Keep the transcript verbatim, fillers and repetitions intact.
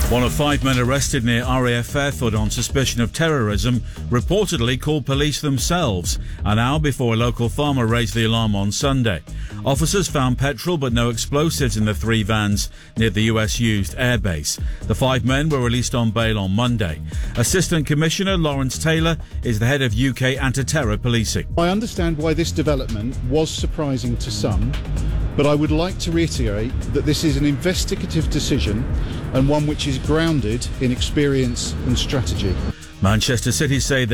One of five men arrested near R A F Fairford on suspicion of terrorism reportedly called police themselves an hour before a local farmer raised the alarm on Sunday. Officers found petrol but no explosives in the three vans near the U S used airbase. The five men were released on bail on Monday. Assistant Commissioner Lawrence Taylor is the head of U K anti-terror policing. I understand why this development was surprising to some, but I would like to reiterate that this is an investigative decision and one which is grounded in experience and strategy. Manchester City say they